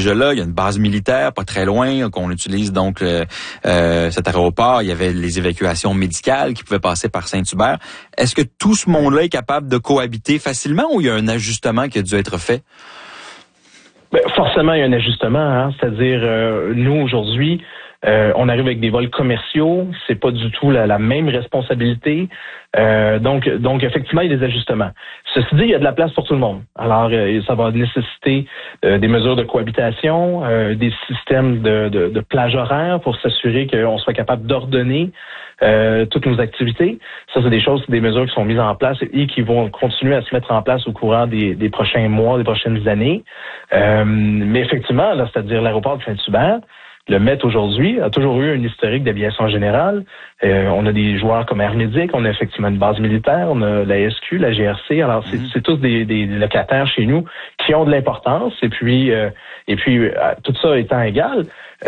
déjà là. Il y a une base militaire pas très loin qu'on utilise donc cet aéroport. Il y avait les évacuations médicales qui pouvaient passer par Saint-Hubert. Est-ce que tout ce monde-là est capable de cohabiter facilement ou il y a un ajustement qui a dû être fait? Ben, forcément, il y a un ajustement. C'est-à-dire, nous, aujourd'hui, on arrive avec des vols commerciaux. C'est pas du tout la même responsabilité. Donc, effectivement, il y a des ajustements. Ceci dit, il y a de la place pour tout le monde. Alors, ça va nécessiter des mesures de cohabitation, des systèmes de plage horaire pour s'assurer qu'on soit capable d'ordonner toutes nos activités. Ça, c'est des mesures qui sont mises en place et qui vont continuer à se mettre en place au courant des prochains mois, des prochaines années. Mais effectivement, là, c'est-à-dire l'aéroport de Saint-Hubert, le Met aujourd'hui a toujours eu un historique d'aviation générale. On a des joueurs comme Air Médic, on a effectivement une base militaire, on a la SQ, la GRC. Alors, c'est tous des locataires chez nous qui ont de l'importance. Et puis tout ça étant égal,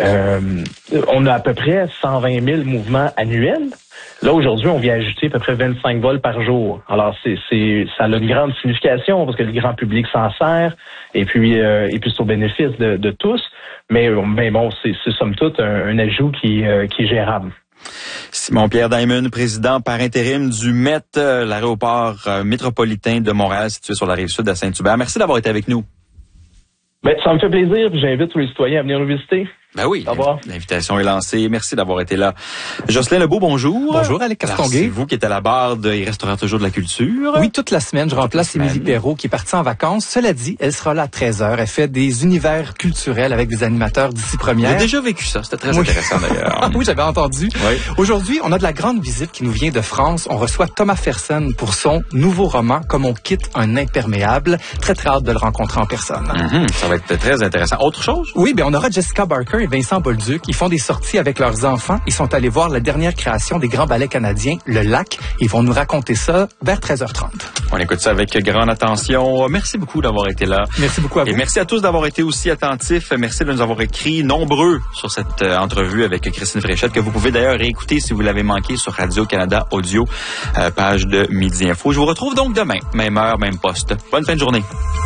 on a à peu près 120 000 mouvements annuels. Là, aujourd'hui, on vient ajouter à peu près 25 vols par jour. Alors, ça a une grande signification parce que le grand public s'en sert et puis c'est au bénéfice de tous. Mais bon, c'est somme toute un ajout qui est gérable. Simon-Pierre Diamond, président par intérim du Met, l'aéroport métropolitain de Montréal, situé sur la rive sud à Saint-Hubert. Merci d'avoir été avec nous. Ben, ça me fait plaisir, puis j'invite tous les citoyens à venir nous visiter. Ben oui, au revoir. L'invitation est lancée. Merci d'avoir été là. Jocelyn Lebeau, bonjour. Bonjour, Alex Castonguay. C'est vous qui êtes à la barre de Il restera toujours de la culture. Oui, toute la semaine. Je remplace Émilie Perrault qui est partie en vacances. Cela dit, elle sera là à 13h. Elle fait des univers culturels avec des animateurs d'ici première. J'ai déjà vécu ça. C'était très intéressant d'ailleurs. Oui, j'avais entendu. Oui. Aujourd'hui, on a de la grande visite qui nous vient de France. On reçoit Thomas Fersen pour son nouveau roman, Comme on quitte un imperméable. Très, très hâte de le rencontrer en personne. Ça va être très intéressant. Autre chose? Oui, on aura Jessica Barker et Vincent Bolduc. Ils font des sorties avec leurs enfants. Ils sont allés voir la dernière création des grands ballets canadiens, Le Lac. Ils vont nous raconter ça vers 13h30. On écoute ça avec grande attention. Merci beaucoup d'avoir été là. Merci beaucoup à vous. Et merci à tous d'avoir été aussi attentifs. Merci de nous avoir écrit nombreux sur cette entrevue avec Christine Fréchette, que vous pouvez d'ailleurs réécouter si vous l'avez manqué sur Radio-Canada Audio, page de Midi Info. Je vous retrouve donc demain, même heure, même poste. Bonne fin de journée.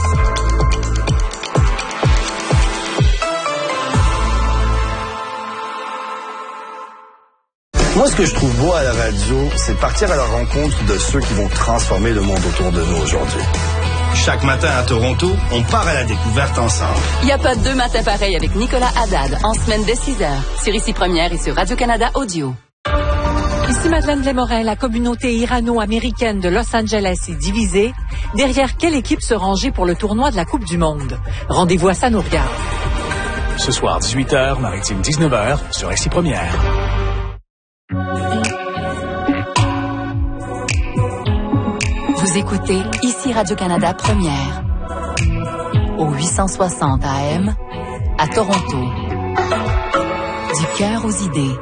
Moi, ce que je trouve beau à la radio, c'est de partir à la rencontre de ceux qui vont transformer le monde autour de nous aujourd'hui. Chaque matin à Toronto, on part à la découverte ensemble. Il n'y a pas deux matins pareils avec Nicolas Haddad, en semaine dès 6h, sur Ici Première et sur Radio-Canada Audio. Ici Madeleine Desmorin, la communauté irano-américaine de Los Angeles est divisée. Derrière quelle équipe se ranger pour le tournoi de la Coupe du Monde? Rendez-vous à Ça nous regarde. Ce soir, 18h, Maritime 19h, sur Ici Première. Vous écoutez Ici Radio-Canada Première, au 860 AM, à Toronto. Du cœur aux idées.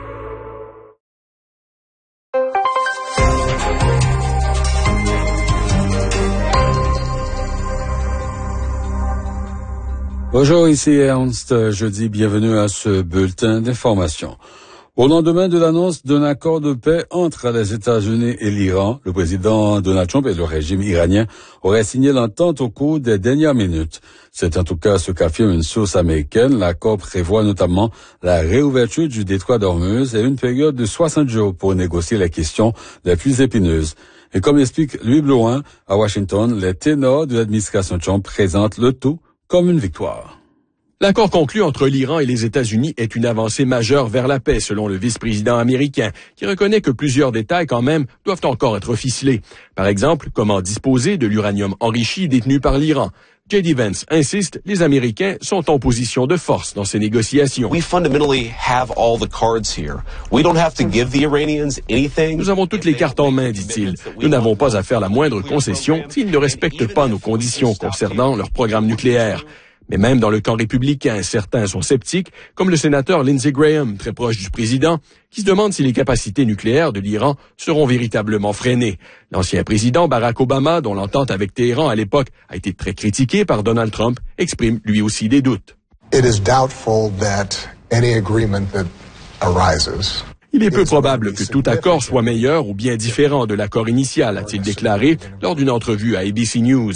Bonjour, ici Ernst. Jeudi, bienvenue à ce bulletin d'information. Au lendemain de l'annonce d'un accord de paix entre les États-Unis et l'Iran, le président Donald Trump et le régime iranien auraient signé l'entente au cours des dernières minutes. C'est en tout cas ce qu'affirme une source américaine. L'accord prévoit notamment la réouverture du détroit d'Ormuz et une période de 60 jours pour négocier les questions les plus épineuses. Et comme explique Louis Blouin à Washington, les ténors de l'administration Trump présentent le tout comme une victoire. L'accord conclu entre l'Iran et les États-Unis est une avancée majeure vers la paix, selon le vice-président américain, qui reconnaît que plusieurs détails, quand même, doivent encore être ficelés. Par exemple, comment disposer de l'uranium enrichi détenu par l'Iran. J.D. Vance insiste, les Américains sont en position de force dans ces négociations. Nous avons toutes les cartes en main, dit-il. Nous n'avons pas à faire la moindre concession s'ils ne respectent pas nos conditions concernant leur programme nucléaire. Mais même dans le camp républicain, certains sont sceptiques, comme le sénateur Lindsey Graham, très proche du président, qui se demande si les capacités nucléaires de l'Iran seront véritablement freinées. L'ancien président Barack Obama, dont l'entente avec Téhéran à l'époque a été très critiquée par Donald Trump, exprime lui aussi des doutes. It is doubtful that any agreement that arises. Il est peu probable que tout accord soit meilleur ou bien différent de l'accord initial, a-t-il déclaré lors d'une entrevue à ABC News.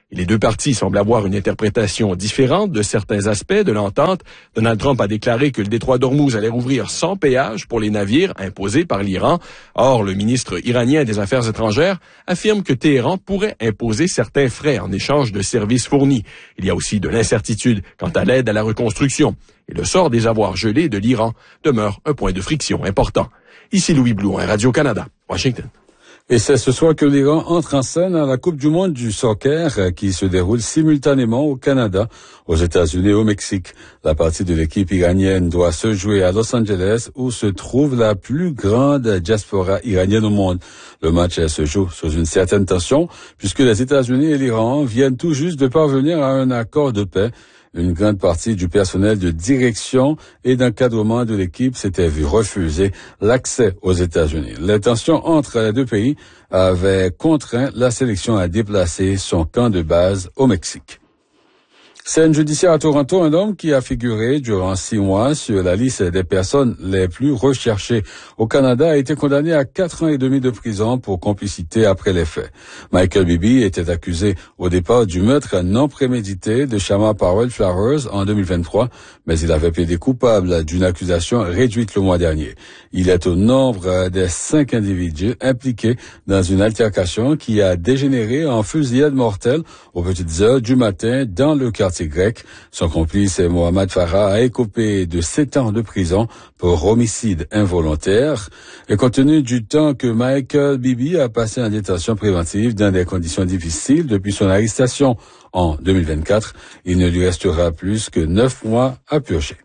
Et les deux parties semblent avoir une interprétation différente de certains aspects de l'entente. Donald Trump a déclaré que le détroit d'Ormuz allait rouvrir sans péage pour les navires imposés par l'Iran. Or, le ministre iranien des Affaires étrangères affirme que Téhéran pourrait imposer certains frais en échange de services fournis. Il y a aussi de l'incertitude quant à l'aide à la reconstruction. Et le sort des avoirs gelés de l'Iran demeure un point de friction important. Ici Louis Blouin, Radio-Canada, Washington. Et c'est ce soir que l'Iran entre en scène à la Coupe du monde du soccer qui se déroule simultanément au Canada, aux États-Unis et au Mexique. La partie de l'équipe iranienne doit se jouer à Los Angeles où se trouve la plus grande diaspora iranienne au monde. Le match se joue sous une certaine tension puisque les États-Unis et l'Iran viennent tout juste de parvenir à un accord de paix. Une grande partie du personnel de direction et d'encadrement de l'équipe s'était vu refuser l'accès aux États-Unis. Les tensions entre les deux pays avaient contraint la sélection à déplacer son camp de base au Mexique. Scène judiciaire à Toronto, un homme qui a figuré durant 6 mois sur la liste des personnes les plus recherchées au Canada a été condamné à 4 ans et demi de prison pour complicité après les faits. Michael Bibi était accusé au départ du meurtre non prémédité de Shama Powell Flowers en 2023, mais il avait plaidé coupable d'une accusation réduite le mois dernier. Il est au nombre des 5 individus impliqués dans une altercation qui a dégénéré en fusillade mortelle aux petites heures du matin dans le quartier grec. Son complice Mohamed Farah a écopé de 7 ans de prison pour homicide involontaire. Et compte tenu du temps que Michael Bibi a passé en détention préventive dans des conditions difficiles depuis son arrestation en 2024, il ne lui restera plus que 9 mois à purger.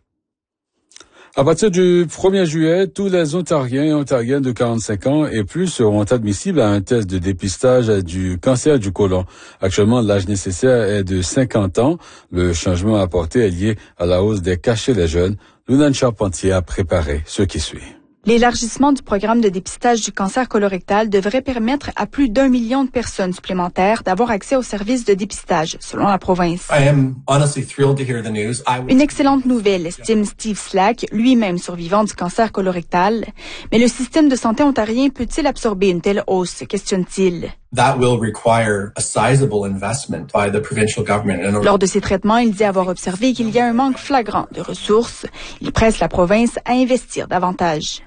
À partir du 1er juillet, tous les Ontariens et Ontariennes de 45 ans et plus seront admissibles à un test de dépistage du cancer du côlon. Actuellement, l'âge nécessaire est de 50 ans. Le changement apporté est lié à la hausse des cas chez les jeunes. Lunan Charpentier a préparé ce qui suit. L'élargissement du programme de dépistage du cancer colorectal devrait permettre à plus d'1 million de personnes supplémentaires d'avoir accès aux services de dépistage, selon la province. Une excellente nouvelle, estime Steve Slack, lui-même survivant du cancer colorectal. Mais le système de santé ontarien peut-il absorber une telle hausse, questionne-t-il. Lors de ces traitements, il dit avoir observé qu'il y a un manque flagrant de ressources. Il presse la province à investir davantage.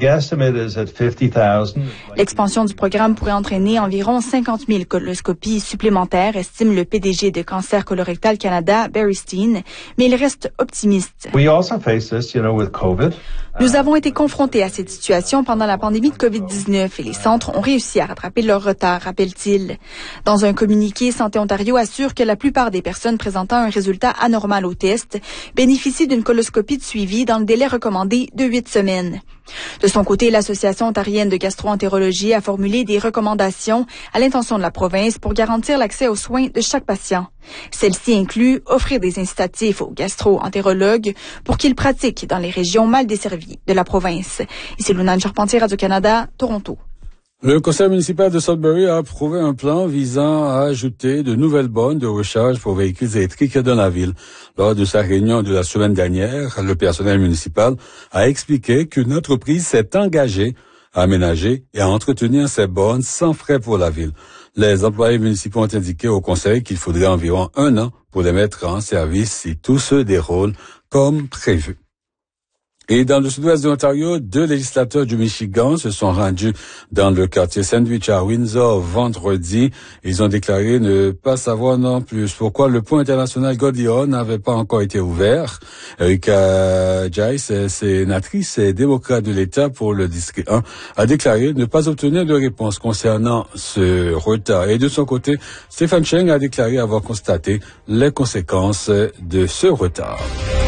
L'expansion du programme pourrait entraîner environ 50 000 coloscopies supplémentaires, estime le PDG de Cancer Colorectal Canada, Barry Steen, mais il reste optimiste. Nous avons été confrontés à cette situation pendant la pandémie de COVID-19 et les centres ont réussi à rattraper leur retard, rappelle-t-il. Dans un communiqué, Santé Ontario assure que la plupart des personnes présentant un résultat anormal au test bénéficient d'une coloscopie de suivi dans le délai recommandé de 8 semaines. De son côté, l'Association ontarienne de gastro-entérologie a formulé des recommandations à l'intention de la province pour garantir l'accès aux soins de chaque patient. Celle-ci inclut offrir des incitatifs aux gastro-entérologues pour qu'ils pratiquent dans les régions mal desservies de la province. Ici Lunan Charpentier, Radio-Canada, Toronto. Le conseil municipal de Sudbury a approuvé un plan visant à ajouter de nouvelles bornes de recharge pour véhicules électriques dans la ville. Lors de sa réunion de la semaine dernière, le personnel municipal a expliqué qu'une entreprise s'est engagée à aménager et à entretenir ces bornes sans frais pour la ville. Les employés municipaux ont indiqué au conseil qu'il faudrait environ 1 an pour les mettre en service si tout se déroule comme prévu. Et dans le sud-ouest de l'Ontario, 2 législateurs du Michigan se sont rendus dans le quartier Sandwich à Windsor vendredi. Ils ont déclaré ne pas savoir non plus pourquoi le pont international Gordillon n'avait pas encore été ouvert. Erika Jice, sénatrice et démocrate de l'État pour le district 1, a déclaré ne pas obtenir de réponse concernant ce retard. Et de son côté, Stephen Cheng a déclaré avoir constaté les conséquences de ce retard.